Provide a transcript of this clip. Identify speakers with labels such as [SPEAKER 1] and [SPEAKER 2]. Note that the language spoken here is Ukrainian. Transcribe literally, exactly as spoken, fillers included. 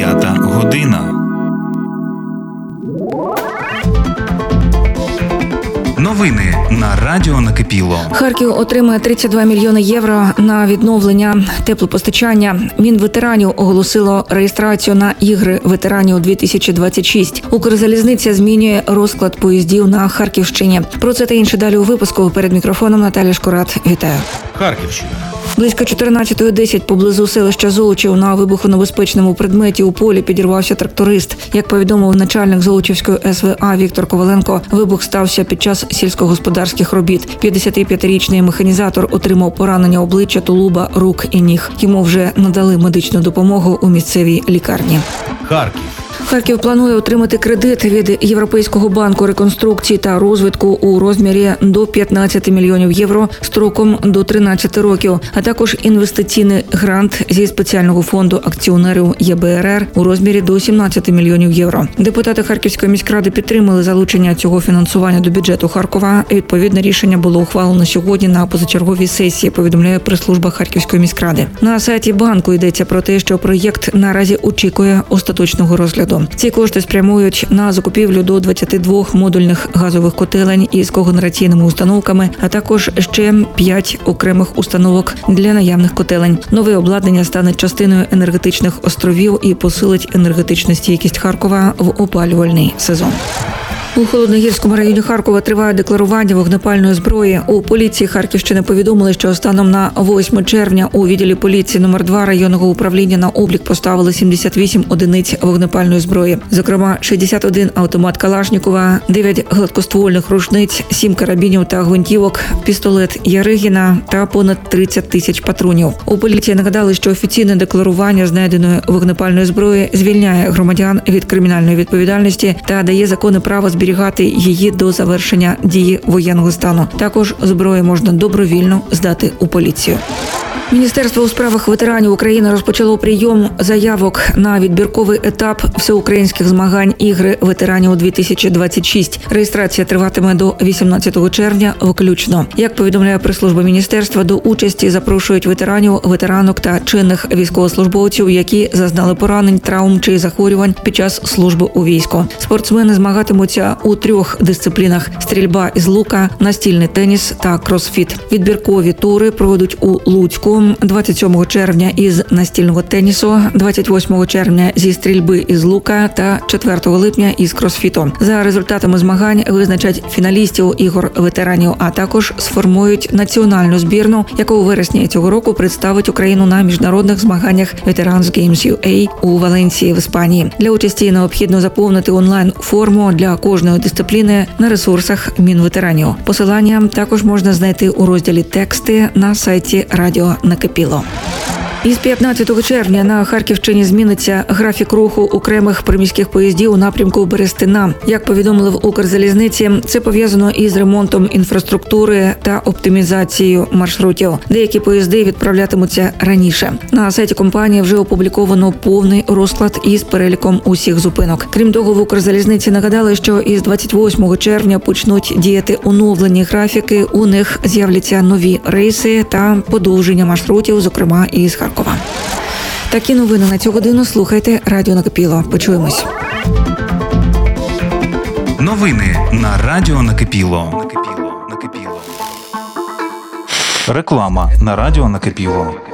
[SPEAKER 1] п'ята година. Новини на Радіо Накипіло.
[SPEAKER 2] Харків отримає тридцять два мільйони євро на відновлення теплопостачання. Мінветеранів оголосило реєстрацію на ігри ветеранів дві тисячі двадцять шість. Укрзалізниця змінює розклад поїздів на Харківщині. Про це та інше далі у випуску. Перед мікрофоном Наталя Шкурат. Вітаю.
[SPEAKER 1] Харківщина.
[SPEAKER 2] Близько чотирнадцятої десять поблизу селища Золочів на вибухонебезпечному предметі у полі підірвався тракторист. Як повідомив начальник Золочівської ес ве а Віктор Коваленко, вибух стався під час сільськогосподарських робіт. п'ятдесятип'ятирічний механізатор отримав поранення обличчя, тулуба, рук і ніг. Йому вже надали медичну допомогу у місцевій лікарні.
[SPEAKER 1] Харків.
[SPEAKER 2] Харків планує отримати кредит від Європейського банку реконструкції та розвитку у розмірі до п'ятнадцять мільйонів євро строком до тринадцяти років, а також інвестиційний грант зі спеціального фонду акціонерів є бе ер ер у розмірі до сімнадцять мільйонів євро. Депутати Харківської міськради підтримали залучення цього фінансування до бюджету Харкова. Відповідне рішення було ухвалено сьогодні на позачерговій сесії, повідомляє прес-служба Харківської міськради. На сайті банку йдеться про те, що проєкт наразі очікує остаточного розгляду. Ці кошти спрямують на закупівлю до двадцяти двох модульних газових котелень із когенераційними установками, а також ще п'ять окремих установок для наявних котелень. Нове обладнання стане частиною енергетичних островів і посилить енергетичну стійкість Харкова в опалювальний сезон. У Холодногірському районі Харкова триває декларування вогнепальної зброї. У поліції Харківщини повідомили, що станом на восьме червня у відділі поліції номер два районного управління на облік поставили сімдесят вісім одиниць вогнепальної зброї. Зокрема, шістдесят один автомат Калашнікова, дев'ять гладкоствольних рушниць, сім карабінів та гвинтівок, пістолет Яригіна та понад тридцять тисяч патронів. У поліції нагадали, що офіційне декларування знайденої вогнепальної зброї звільняє громадян від кримінальної відповідальності та дає законне право зберігати її до завершення дії воєнного стану. Також зброю можна добровільно здати у поліцію. Міністерство у справах ветеранів України розпочало прийом заявок на відбірковий етап всеукраїнських змагань «Ігри ветеранів дві тисячі двадцять шість». Реєстрація триватиме до вісімнадцятого червня включно. Як повідомляє прес-служба міністерства, до участі запрошують ветеранів, ветеранок та чинних військовослужбовців, які зазнали поранень, травм чи захворювань під час служби у війську. Спортсмени змагатимуться у трьох дисциплінах – стрільба із лука, настільний теніс та кросфіт. Відбіркові тури проведуть у Луцьку двадцять сьомого червня із настільного тенісу, двадцять восьмого червня зі стрільби із лука та четвертого липня із кросфіту. За результатами змагань визначать фіналістів ігор ветеранів, а також сформують національну збірну, яка у вересні цього року представить Україну на міжнародних змаганнях Veterans Games ю ей у Валенсії в Іспанії. Для участі необхідно заповнити онлайн-форму для кожної дисципліни на ресурсах Мінветеранів. Посилання також можна знайти у розділі «Тексти» на сайті Радіо Накипіло. Із п'ятнадцятого червня на Харківщині зміниться графік руху окремих приміських поїздів у напрямку Берестина. Як повідомили в Укрзалізниці, це пов'язано із ремонтом інфраструктури та оптимізацією маршрутів. Деякі поїзди відправлятимуться раніше. На сайті компанії вже опубліковано повний розклад із переліком усіх зупинок. Крім того, в Укрзалізниці нагадали, що із двадцять восьмого червня почнуть діяти оновлені графіки. У них з'являться нові рейси та подовження маршрутів, зокрема із Харкова. Такі новини на цю годину слухайте Радіо Накипіло. Почуємось.
[SPEAKER 1] Новини на Радіо Накипіло. Накипіло. Накипіло. Реклама на Радіо Накипіло.